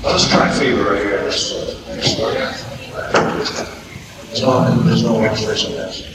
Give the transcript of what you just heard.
Let's try fever right here. There's no illustration of this.